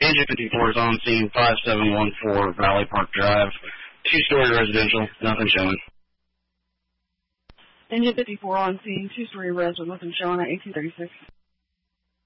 Engine 54 is on scene, 5714 Valley Park Drive. 2-story residential, nothing showing. Engine 54 on scene, 2-story res with nothing showing at 1836.